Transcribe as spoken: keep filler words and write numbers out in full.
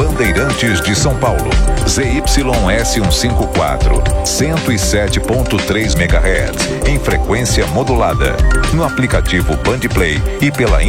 Bandeirantes de São Paulo. Z Y S cento e cinquenta e quatro, cento e sete ponto três megahertz, em frequência modulada. No aplicativo Band Play e pela